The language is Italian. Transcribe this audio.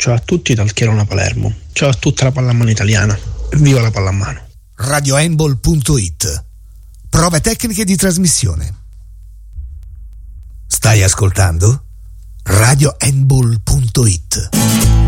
Ciao a tutti dal Chierona Palermo. Ciao a tutta la pallamano italiana. Viva la pallamano. RadioHandball.it. Prove tecniche di trasmissione. Stai ascoltando? RadioHandball.it.